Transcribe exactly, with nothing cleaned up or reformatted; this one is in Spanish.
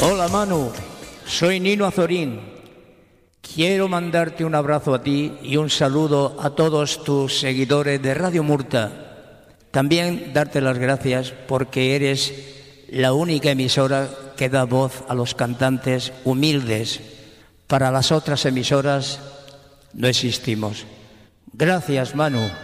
Hola Manu, soy Nino Azorín. Quiero mandarte un abrazo a ti y un saludo a todos tus seguidores de Radio Murta. También darte las gracias porque eres la única emisora que da voz a los cantantes humildes. Para las otras emisoras no existimos. Gracias, Manu.